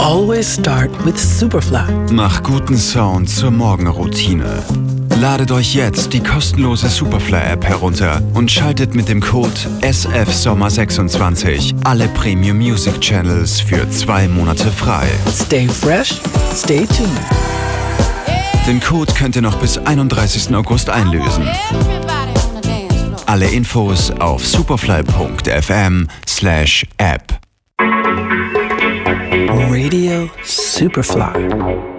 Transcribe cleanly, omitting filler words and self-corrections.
Always start with Superfly. Mach guten Sound zur Morgenroutine. Ladet euch jetzt die kostenlose Superfly-App herunter und schaltet mit dem Code SFSommer26 alle Premium Music Channels für 2 Monate frei. Stay fresh, stay tuned. Den Code könnt ihr noch bis 31. August einlösen. Alle Infos auf superfly.fm/app. Radio Superfly.